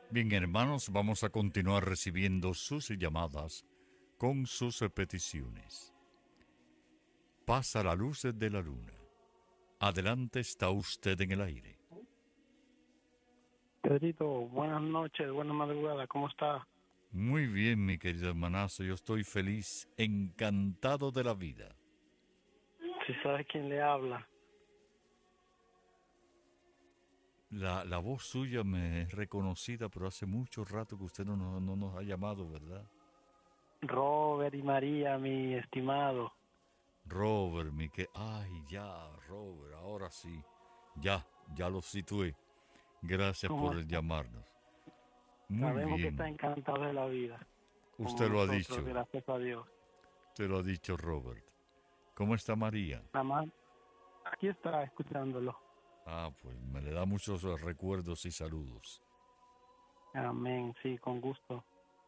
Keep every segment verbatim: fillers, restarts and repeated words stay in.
Bien, hermanos, vamos a continuar recibiendo sus llamadas con sus peticiones. Pasa la luz de la luna. Adelante, está usted en el aire. Pedrito, buenas noches, buenas madrugadas, ¿cómo está? Muy bien, mi querido hermanazo, yo estoy feliz, encantado de la vida. Si sabe quién le habla. La, la voz suya me es reconocida, pero hace mucho rato que usted no, no, no nos ha llamado, ¿verdad? Robert y María, mi estimado. Robert, mi que... Ay, ya, Robert, ahora sí. Ya, ya lo situé. Gracias ¿Cómo por el está? llamarnos. Muy Sabemos que está bien. encantado de la vida, como Usted lo ha nosotros, dicho. gracias a Dios. Usted lo ha dicho, Robert. ¿Cómo está María? Nada más, aquí está escuchándolo. Ah, pues me le da muchos recuerdos y saludos. Amén, sí, con gusto.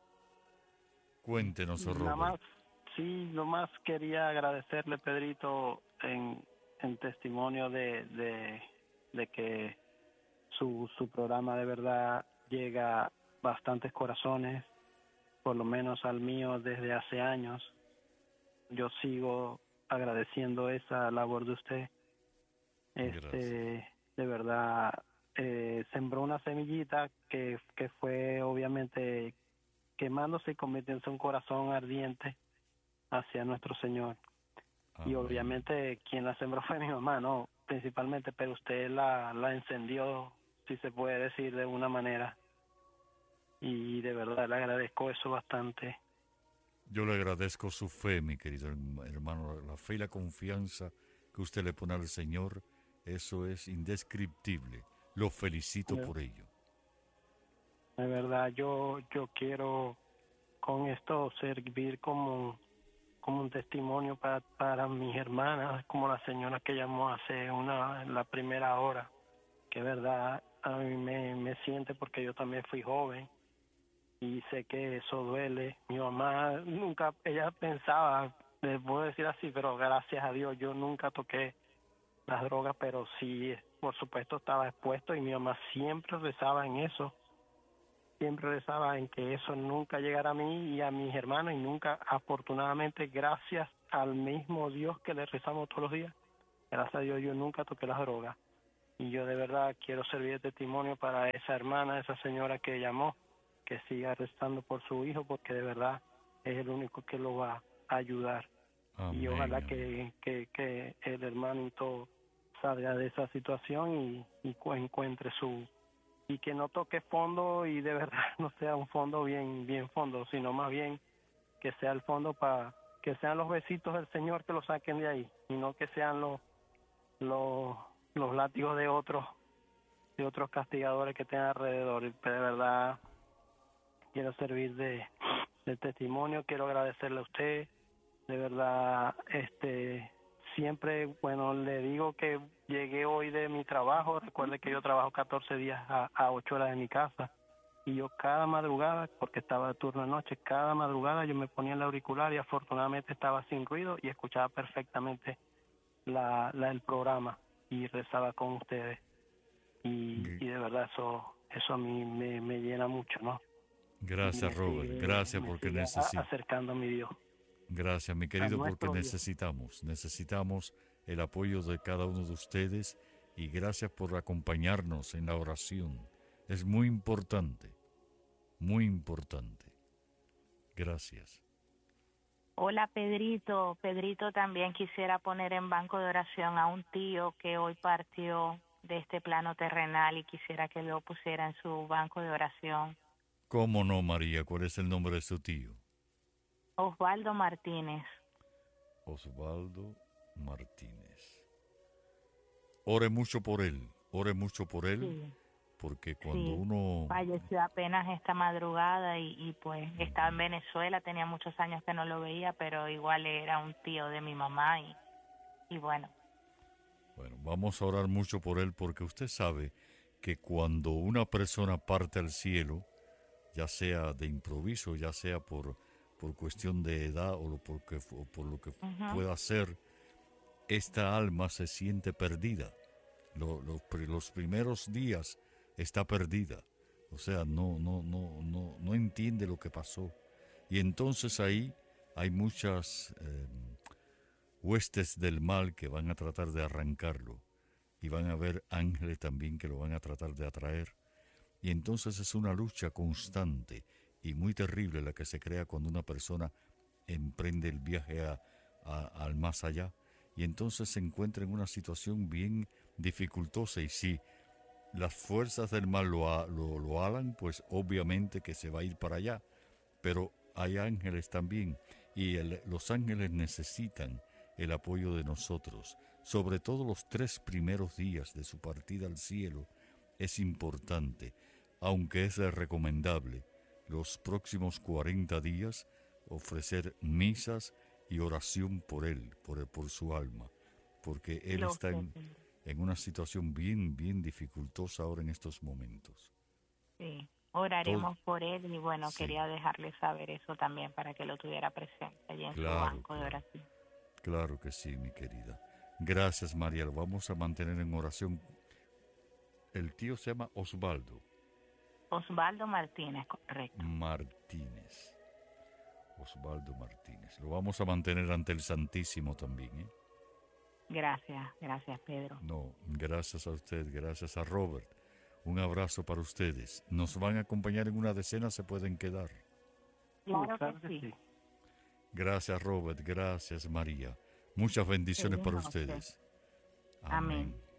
Cuéntenos, Nada Robert. más, sí, lo más quería agradecerle, Pedrito, en, en testimonio de, de, de que su, su programa de verdad llega a bastantes corazones, por lo menos al mío desde hace años. Yo sigo agradeciendo esa labor de usted. Gracias. Este, de verdad, eh, sembró una semillita que, que fue obviamente quemándose y convirtiéndose en un corazón ardiente hacia nuestro Señor. Y Amén. obviamente quien la sembró fue mi mamá, ¿no? Principalmente, pero usted la, la encendió, si se puede decir de una manera. Y de verdad le agradezco eso bastante. Yo le agradezco su fe, mi querido hermano. La fe y la confianza que usted le pone al Señor, eso es indescriptible. Lo felicito De, por ello. de verdad, yo, yo quiero con esto servir como, como un testimonio para, para mis hermanas, como la señora que llamó hace una, la primera hora, que verdad a mí me, me siente porque yo también fui joven y sé que eso duele. Mi mamá nunca, ella pensaba, les puedo decir así, pero gracias a Dios yo nunca toqué las drogas, pero sí, por supuesto estaba expuesto y mi mamá siempre rezaba en eso, siempre rezaba en que eso nunca llegara a mí y a mis hermanos y nunca, afortunadamente, gracias al mismo Dios que le rezamos todos los días, gracias a Dios yo nunca toqué las drogas. Y yo de verdad quiero servir de testimonio para esa hermana, esa señora que llamó, que siga rezando por su hijo, porque de verdad es el único que lo va a ayudar. Y Amén, ojalá amén. que, que, que el hermanito salga de esa situación y, y cu- encuentre su... y que no toque fondo y de verdad no sea un fondo bien, bien fondo, sino más bien que sea el fondo para que sean los besitos del Señor que lo saquen de ahí, y no que sean los, los, los látigos de otros de otros castigadores que tengan alrededor. Y de verdad quiero servir de, de testimonio, quiero agradecerle a usted, de verdad, este, siempre, bueno, le digo que llegué hoy de mi trabajo, recuerde que yo trabajo catorce días a, a ocho horas de mi casa, y yo cada madrugada, porque estaba de turno de noche, cada madrugada yo me ponía el auricular y afortunadamente estaba sin ruido y escuchaba perfectamente la, la el programa y rezaba con ustedes y, G- y de verdad eso eso a mí me, me llena mucho, ¿no? Y Gracias, me Robert. sigue Gracias me porque sigue a- necesito. acercando a mi Dios, Gracias, mi a querido, porque nuestro Dios. necesitamos. Necesitamos el apoyo de cada uno de ustedes y gracias por acompañarnos en la oración. Es muy importante, muy importante. Gracias. Hola Pedrito, Pedrito también quisiera poner en banco de oración a un tío que hoy partió de este plano terrenal y quisiera que lo pusiera en su banco de oración. ¿Cómo no, María? ¿Cuál es el nombre de su tío? Osvaldo Martínez. Osvaldo Martínez. Ore mucho por él, ore mucho por él, Sí, porque cuando sí, uno... falleció apenas esta madrugada y, y pues estaba en Venezuela, tenía muchos años que no lo veía, pero igual era un tío de mi mamá y, y bueno, Bueno, vamos a orar mucho por él porque usted sabe que cuando una persona parte al cielo, ya sea de improviso, ya sea por, por cuestión de edad o, lo porque, o por lo que ujú, pueda ser, esta alma se siente perdida. Lo- lo- los primeros días está perdida, O sea, no, no, no, no, no entiende lo que pasó. Y entonces ahí hay muchas eh, huestes del mal que van a tratar de arrancarlo. Y van a haber ángeles también que lo van a tratar de atraer. Y entonces es una lucha constante y muy terrible la que se crea cuando una persona emprende el viaje a, a, al más allá. Y entonces se encuentra en una situación bien dificultosa. Y si las fuerzas del mal lo, lo, lo hagan, pues obviamente que se va a ir para allá. Pero hay ángeles también. Y el, los ángeles necesitan el apoyo de nosotros. Sobre todo los tres primeros días de su partida al cielo, es importante, aunque es recomendable, los próximos cuarenta días ofrecer misas y oración por él, por, por su alma, porque él Lo está sé, en, Pedro. en una situación bien, bien dificultosa ahora en estos momentos. Sí, Todo, oraremos por él y bueno, sí, quería dejarle saber eso también para que lo tuviera presente allí en su claro, banco de claro, oración. claro que sí, mi querida. Gracias, María, lo vamos a mantener en oración. El tío se llama Osvaldo Osvaldo Martínez, correcto. Martínez. Osvaldo Martínez. Lo vamos a mantener ante el Santísimo también, ¿eh? Gracias, gracias Pedro. No, gracias a usted, gracias a Robert. Un abrazo para ustedes. Nos van a acompañar en una decena, se pueden quedar. Claro Claro que que sí. sí. Gracias, Robert. Gracias, María. Muchas bendiciones para Seguimos a usted. ustedes. Amén. Amén.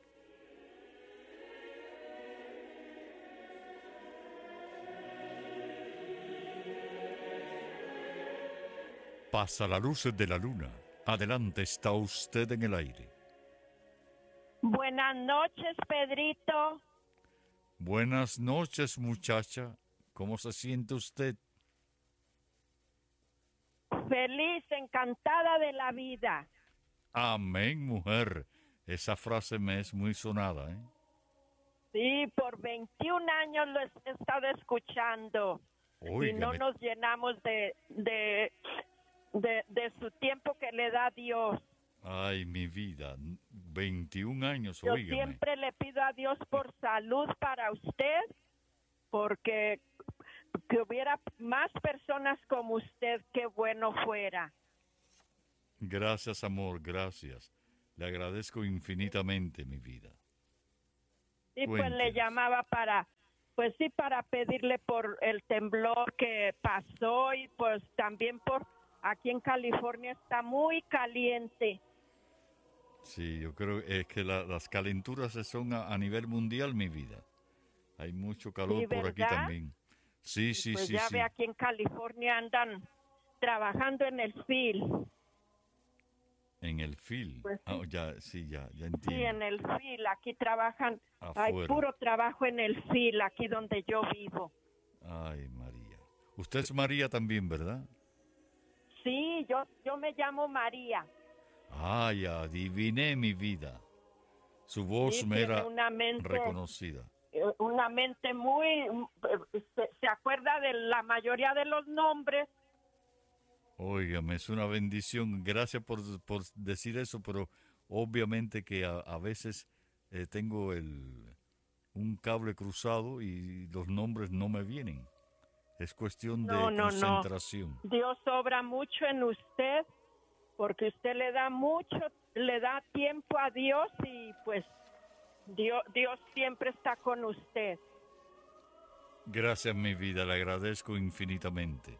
Pasa la luz de la luna. Adelante, está usted en el aire. Buenas noches, Pedrito. Buenas noches, muchacha. ¿Cómo se siente usted? Feliz, encantada de la vida. Amén, mujer. Esa frase me es muy sonada, ¿eh? Sí, por veintiún años lo he estado escuchando. Óigame. Y no nos llenamos de, de, de, de su tiempo que le da Dios. Ay, mi vida. veintiún años, Yo óigame. siempre le pido a Dios por salud para usted, porque que hubiera más personas como usted, qué bueno fuera. Gracias, amor, gracias. Le agradezco infinitamente, mi vida. Y pues Cuéntenos. le llamaba para, pues sí, para pedirle por el temblor que pasó y pues también por aquí en California está muy caliente. Sí, yo creo es que la- las calenturas son a, a nivel mundial, mi vida. Hay mucho calor Sí, por aquí ¿verdad? también. Sí, sí, Pues sí, ya sí. ve, aquí en California andan trabajando en el fil. En el fil. Pues sí. Ah, ya, sí, ya, ya Sí, entiendo. en el fil, aquí trabajan, hay Afuera. puro trabajo en el fil, aquí donde yo vivo. Ay, María. Usted es María también, ¿verdad? Sí, yo, yo me llamo María. Ay, adiviné mi vida. Su voz Sí, me tiene era una mente, reconocida. eh, una mente muy, eh, se, se acuerda de la mayoría de los nombres. Óigame, es una bendición. Gracias por, por decir eso, pero obviamente que a, a veces eh, tengo el, un cable cruzado y los nombres no me vienen. Es cuestión de No, no, no. concentración. Dios obra mucho en usted porque usted le da mucho, le da tiempo a Dios y pues Dios, Dios siempre está con usted. Gracias, mi vida, le agradezco infinitamente.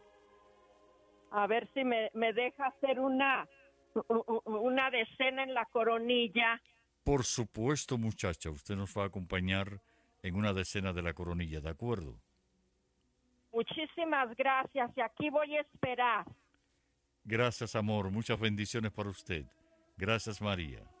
A ver si me, me deja hacer una, una decena en la coronilla. Por supuesto, muchacha, usted nos va a acompañar en una decena de la coronilla, ¿de acuerdo? Muchísimas gracias y aquí voy a esperar. Gracias, amor. Muchas bendiciones para usted. Gracias, María.